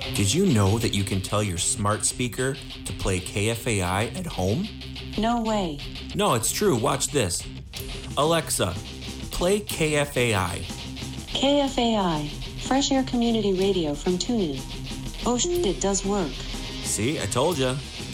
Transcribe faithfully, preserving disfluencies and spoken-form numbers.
Did you know that you can tell your smart speaker to play K F A I at home? No way. No, it's true. Watch this. Alexa, play K F A I. K F A I, Fresh Air Community Radio from TuneIn. Oh shit, it does work. See, I told ya.